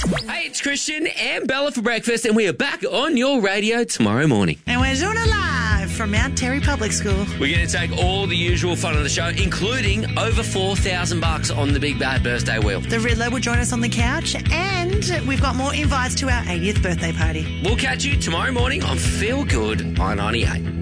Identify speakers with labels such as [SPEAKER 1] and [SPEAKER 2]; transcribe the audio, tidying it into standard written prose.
[SPEAKER 1] Hey, it's Christian and Bella for breakfast, and we are back on your radio tomorrow morning.
[SPEAKER 2] And we're doing it live from Mount Terry Public School.
[SPEAKER 1] We're going to take all the usual fun of the show, including over $4,000 on the Big Bad Birthday Wheel.
[SPEAKER 2] The Riddler will join us on the couch, and we've got more invites to our 80th birthday party.
[SPEAKER 1] We'll catch you tomorrow morning on Feel Good on 98.